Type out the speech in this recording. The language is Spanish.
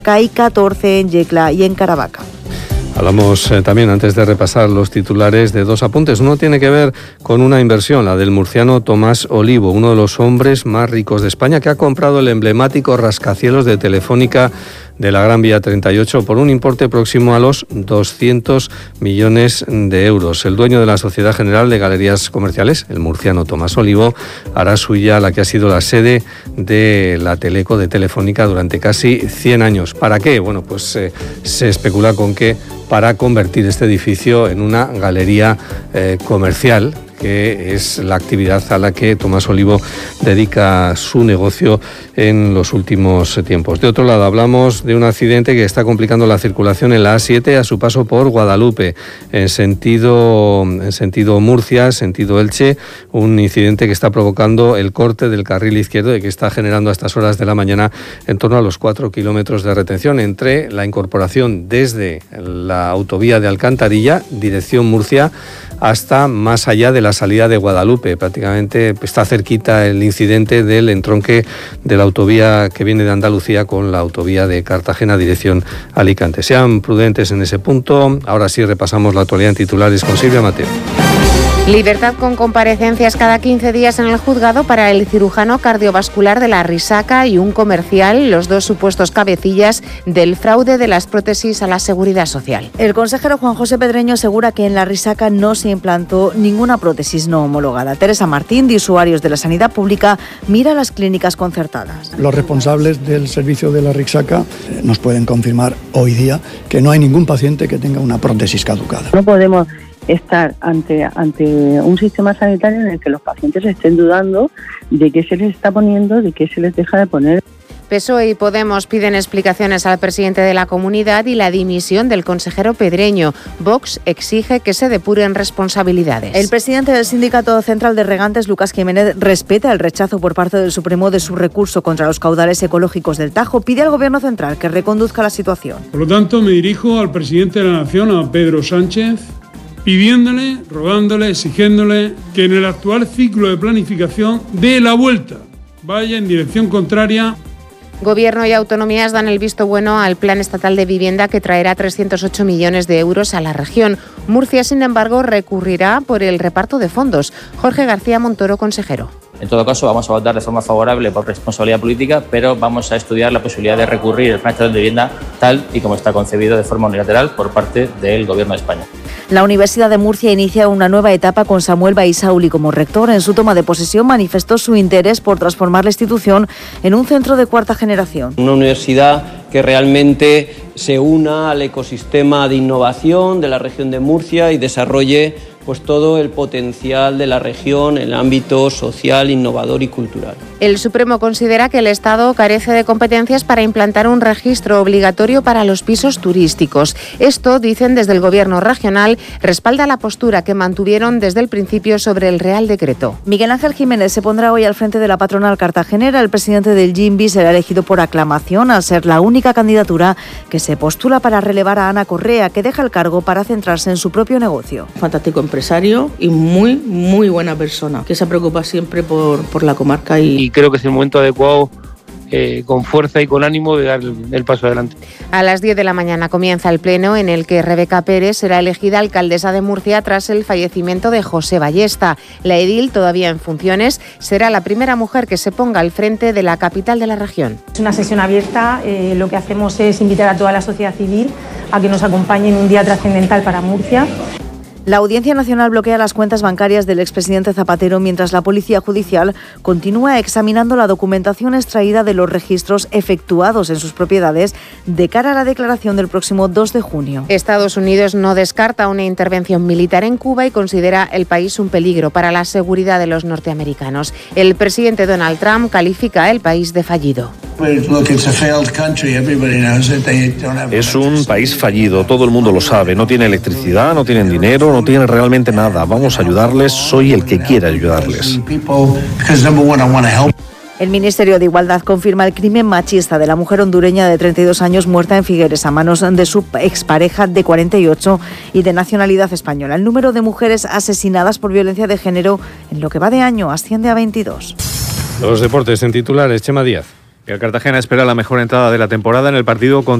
hay 14 en Yecla y en Caravaca. Hablamos también, antes de repasar los titulares, de dos apuntes. Uno tiene que ver con una inversión, la del murciano Tomás Olivo, uno de los hombres más ricos de España, que ha comprado el emblemático rascacielos de Telefónica de la Gran Vía 38 por un importe próximo a los 200 millones de euros. El dueño de la Sociedad General de Galerías Comerciales, el murciano Tomás Olivo, hará suya la que ha sido la sede de la Teleco de Telefónica durante casi 100 años. ¿Para qué? Bueno, pues se especula con que para convertir este edificio en una galería comercial, que es la actividad a la que Tomás Olivo dedica su negocio en los últimos tiempos. De otro lado, hablamos de un accidente que está complicando la circulación en la A7 a su paso por Guadalupe, en sentido Murcia, sentido Elche, un incidente que está provocando el corte del carril izquierdo y que está generando a estas horas de la mañana en torno a los 4 kilómetros de retención entre la incorporación desde la autovía de Alcantarilla, dirección Murcia, hasta más allá de la salida de Guadalupe. Prácticamente está cerquita el incidente del entronque de la autovía que viene de Andalucía con la autovía de Cartagena, dirección Alicante. Sean prudentes en ese punto. Ahora sí repasamos la actualidad en titulares con Silvia Mateo. Libertad con comparecencias cada 15 días en el juzgado para el cirujano cardiovascular de la Risaca y un comercial, los dos supuestos cabecillas del fraude de las prótesis a la Seguridad Social. El consejero Juan José Pedreño asegura que en la Risaca no se implantó ninguna prótesis no homologada. Teresa Martín, de Usuarios de la Sanidad Pública, mira las clínicas concertadas. Los responsables del servicio de la Risaca nos pueden confirmar hoy día que no hay ningún paciente que tenga una prótesis caducada. No podemos estar ante un sistema sanitario en el que los pacientes estén dudando de qué se les está poniendo, de qué se les deja de poner. PSOE y Podemos piden explicaciones al presidente de la comunidad y la dimisión del consejero Pedreño. Vox exige que se depuren responsabilidades. El presidente del Sindicato Central de Regantes, Lucas Jiménez, respeta el rechazo por parte del Supremo de su recurso contra los caudales ecológicos del Tajo. Pide al Gobierno central que reconduzca la situación. Por lo tanto, me dirijo al presidente de la Nación, a Pedro Sánchez, pidiéndole, rogándole, exigiéndole que en el actual ciclo de planificación dé la vuelta, vaya en dirección contraria. Gobierno y autonomías dan el visto bueno al Plan Estatal de Vivienda que traerá 308 millones de euros a la región. Murcia, sin embargo, recurrirá por el reparto de fondos. Jorge García Montoro, consejero. En todo caso, vamos a votar de forma favorable por responsabilidad política, pero vamos a estudiar la posibilidad de recurrir el Plan Estatal de Vivienda tal y como está concebido de forma unilateral por parte del Gobierno de España. La Universidad de Murcia inicia una nueva etapa con Samuel Baisauli como rector. En su toma de posesión manifestó su interés por transformar la institución en un centro de cuarta generación. Una universidad que realmente se una al ecosistema de innovación de la región de Murcia y desarrolle todo el potencial de la región en el ámbito social, innovador y cultural. El Supremo considera que el Estado carece de competencias para implantar un registro obligatorio para los pisos turísticos. Esto, dicen desde el Gobierno regional, respalda la postura que mantuvieron desde el principio sobre el Real Decreto. Miguel Ángel Jiménez se pondrá hoy al frente de la patronal cartagenera. El presidente del GIMBI será elegido por aclamación al ser la única candidatura que se postula para relevar a Ana Correa, que deja el cargo para centrarse en su propio negocio. Fantástico empresario y muy buena persona, que se preocupa siempre por la comarca y creo que es el momento adecuado, con fuerza y con ánimo, de dar el paso adelante. A las 10 de la mañana comienza el pleno en el que Rebeca Pérez será elegida alcaldesa de Murcia tras el fallecimiento de José Ballesta. La edil, todavía en funciones, será la primera mujer que se ponga al frente de la capital de la región. Es una sesión abierta, lo que hacemos es invitar a toda la sociedad civil a que nos acompañe en un día trascendental para Murcia. La Audiencia Nacional bloquea las cuentas bancarias del expresidente Zapatero mientras la Policía Judicial continúa examinando la documentación extraída de los registros efectuados en sus propiedades de cara a la declaración del próximo 2 de junio. Estados Unidos no descarta una intervención militar en Cuba y considera el país un peligro para la seguridad de los norteamericanos. El presidente Donald Trump califica el país de fallido. Es un país fallido, todo el mundo lo sabe. No tiene electricidad, no tienen dinero, no tienen realmente nada. Vamos a ayudarles, soy el que quiere ayudarles. El Ministerio de Igualdad confirma el crimen machista de la mujer hondureña de 32 años muerta en Figueres a manos de su expareja de 48 y de nacionalidad española. El número de mujeres asesinadas por violencia de género en lo que va de año asciende a 22. Los deportes en titulares, Chema Díaz. El Cartagena espera la mejor entrada de la temporada en el partido contra